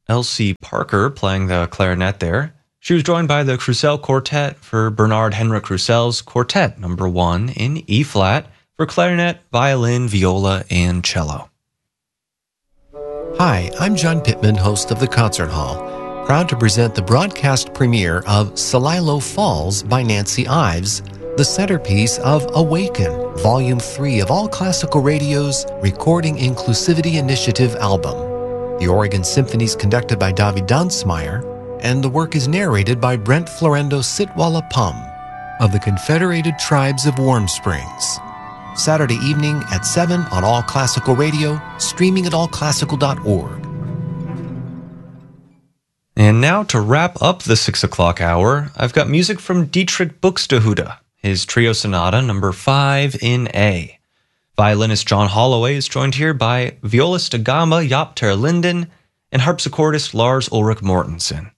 Elsie Parker playing the clarinet there. She was joined by the Croussel Quartet for Bernard Henrik Croussel's Quartet No. 1 in E-flat for clarinet, violin, viola, and cello. Hi, I'm John Pittman, host of The Concert Hall, proud to present the broadcast premiere of Celilo Falls by Nancy Ives, the centerpiece of Awaken, Volume 3 of All Classical Radio's Recording Inclusivity Initiative album. The Oregon Symphony is conducted by David Dunsmeyer, and the work is narrated by Brent Florendo Sitwalla Pum of the Confederated Tribes of Warm Springs. Saturday evening at 7 on All Classical Radio, streaming at allclassical.org. And now to wrap up the 6 o'clock hour, I've got music from Dietrich Buxtehude, his Trio Sonata No. 5 in A. Violinist John Holloway is joined here by violist da gamba Jaap ter Linden and harpsichordist Lars Ulrich Mortensen.